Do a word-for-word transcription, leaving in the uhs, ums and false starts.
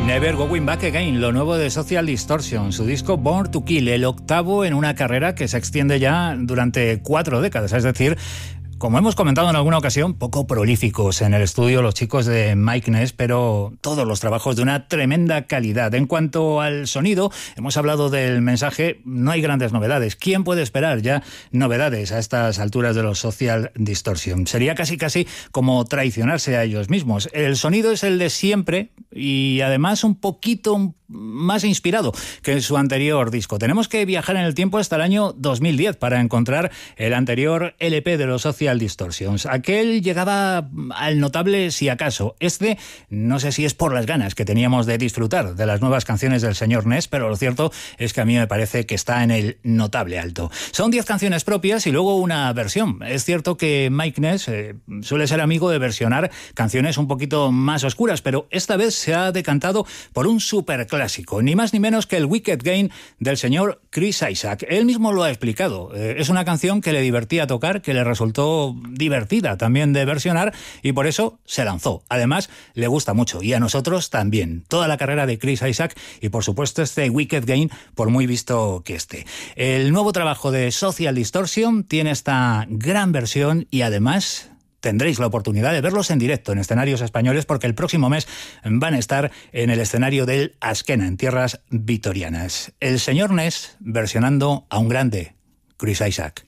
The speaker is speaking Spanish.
Never Going Back Again, lo nuevo de Social Distortion, su disco Born to Kill, el octavo en una carrera que se extiende ya durante cuatro décadas, es decir, como hemos comentado en alguna ocasión, poco prolíficos en el estudio los chicos de Mike Ness, pero todos los trabajos de una tremenda calidad. En cuanto al sonido, hemos hablado del mensaje, no hay grandes novedades. ¿Quién puede esperar ya novedades a estas alturas de los Social Distortion? Sería casi casi como traicionarse a ellos mismos. El sonido es el de siempre y además un poquito más inspirado que en su anterior disco. Tenemos que viajar en el tiempo hasta el año dos mil diez para encontrar el anterior L P de los Social Distortions. Aquel llegaba al notable si acaso. Este, no sé si es por las ganas que teníamos de disfrutar de las nuevas canciones del señor Ness, pero lo cierto es que a mí me parece que está en el notable alto. Son diez canciones propias y luego una versión. Es cierto que Mike Ness eh, suele ser amigo de versionar canciones un poquito más oscuras, pero esta vez se ha decantado por un superclásico. Clásico, ni más ni menos que el Wicked Game del señor Chris Isaak. Él mismo lo ha explicado. Eh, es una canción que le divertía tocar, que le resultó divertida también de versionar y por eso se lanzó. Además, le gusta mucho y a nosotros también. Toda la carrera de Chris Isaak y por supuesto este Wicked Game, por muy visto que esté. El nuevo trabajo de Social Distortion tiene esta gran versión y además tendréis la oportunidad de verlos en directo en escenarios españoles porque el próximo mes van a estar en el escenario del Azkena, en tierras vitorianas. El señor Ness versionando a un grande, Chris Isaak.